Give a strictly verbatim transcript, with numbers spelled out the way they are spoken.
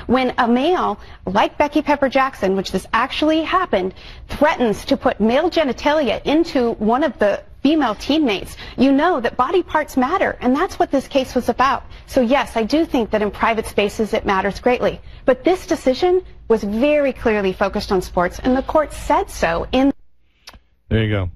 When a male, like Becky Pepper Jackson, which this actually happened, threatens to put male genitalia into one of the female teammates, you know that body parts matter, and that's what this case was about. So yes, I do think that in private spaces it matters greatly. But this decision was very clearly focused on sports, and the court said so in. There you go.